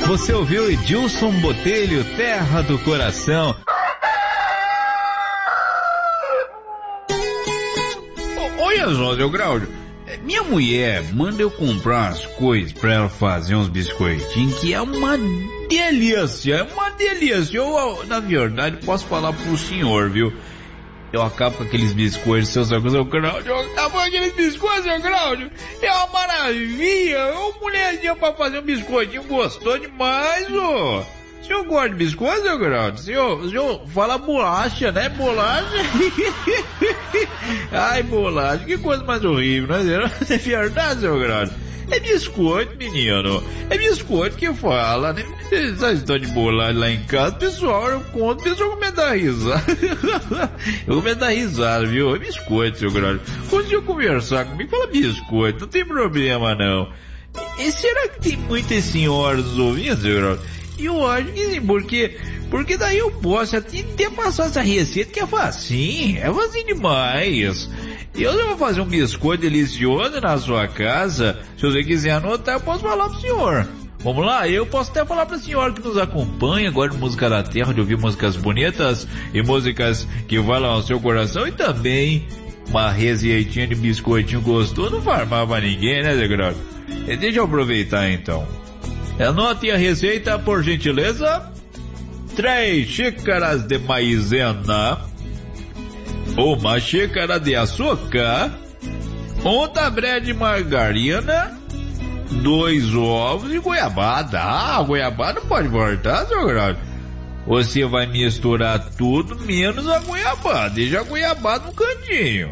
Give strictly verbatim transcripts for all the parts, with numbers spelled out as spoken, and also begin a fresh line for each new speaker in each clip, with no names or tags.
Você ouviu Edilson Botelho, Terra do Coração.
Olha só, seu Cláudio, minha mulher manda eu comprar as coisas pra ela fazer uns biscoitinhos que é uma delícia, é uma delícia. Eu, na verdade, posso falar pro senhor, viu? Eu acabo com aqueles biscoitos, seu, seu, seu Cláudio, eu acabo com aqueles biscoitos, seu Cláudio. É uma maravilha, uma mulherzinha pra fazer um biscoitinho gostou demais, ô. O senhor gosta de biscoito, seu Cláudio? O senhor, o senhor fala bolacha, né? Bolacha? Ai, bolacha, que coisa mais horrível, não é? É verdade, seu Cláudio? É biscoito, menino. É biscoito que fala, né? Essa história de bolacha lá em casa, pessoal, eu conto, o pessoal começa a dar risada. Eu começo a dar risada, viu? É biscoito, seu Cláudio. Quando o senhor conversar comigo, fala biscoito, não tem problema, não. E será que tem muitas senhoras ouvindo, seu Cláudio? Eu acho que sim, porque, porque daí eu posso até, até passar essa receita que é facinho, é facinho demais. Eu vou fazer um biscoito delicioso na sua casa. Se você quiser anotar, eu posso falar pro senhor. Vamos lá, eu posso até falar pra senhora que nos acompanha agora de Música da Terra, de ouvir músicas bonitas e músicas que falam ao seu coração, e também uma receitinha de biscoitinho gostoso não farmava ninguém, né, Zé Grado? Deixa eu aproveitar então. Anote a receita, por gentileza. Três xícaras de maizena, uma xícara de açúcar, um tablete de margarina, dois ovos e goiabada. Ah, goiabada pode voltar, seu Grado. Você vai misturar tudo menos a goiabada. Deixa a goiabada no cantinho.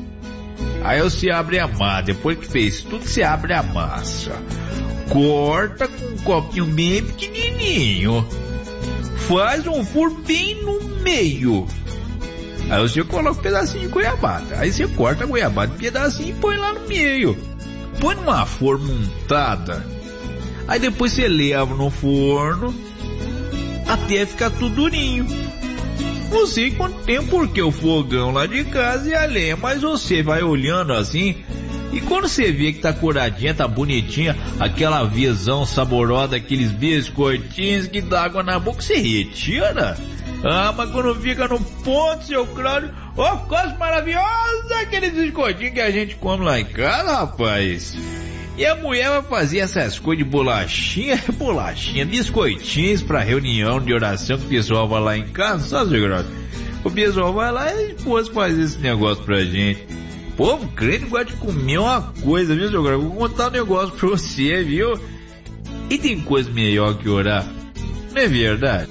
Aí você abre a massa. Depois que fez tudo, você abre a massa. Corta com um copinho bem pequenininho. Faz um furo bem no meio. Aí você coloca um pedacinho de goiabada. Aí você corta a goiabada em pedacinho e põe lá no meio. Põe numa forma untada. Aí depois você leva no forno até ficar tudo durinho. Não sei quanto tempo, porque o fogão lá de casa é a lenha, mas você vai olhando assim. E quando você vê que tá curadinha, tá bonitinha, aquela visão saborosa, aqueles biscoitinhos que dá água na boca, você retira. Ah, mas quando fica no ponto, seu Cláudio, ó, oh, coisa maravilhosa, aqueles biscoitinhos que a gente come lá em casa, rapaz. E a mulher vai fazer essas coisas de bolachinha, bolachinha, biscoitinhos pra reunião de oração que o pessoal vai lá em casa, sabe, seu Cláudio? O pessoal vai lá e a esposa faz esse negócio pra gente. O povo crente gosta de comer uma coisa, viu, seu Grau? Vou contar um negócio pra você, viu? E tem coisa melhor que orar, não é verdade?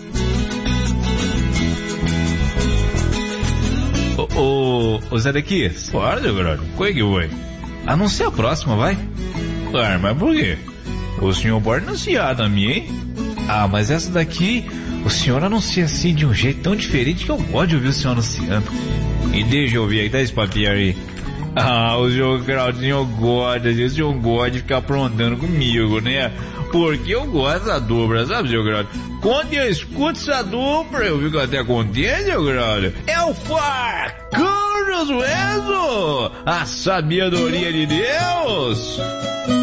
Ô, ô, ô Zé daqui,
Fala, seu Grau, qual é que foi?
anuncia a próxima, vai?
Ah, mas por quê? O senhor pode anunciar também, hein?
Ah, mas essa daqui, o senhor anuncia assim de um jeito tão diferente que eu gosto de ouvir o senhor anunciando.
E deixa eu ver aí, dá esse papinho aí. Ah, o senhor Claudinho gosta, o senhor gosta de ficar aprontando comigo, né? Porque eu gosto da dupla, sabe, seu Grado? Quando eu escuto essa dupla, eu fico até contente, seu Grado. É o Facão Josué, a sabedoria de Deus.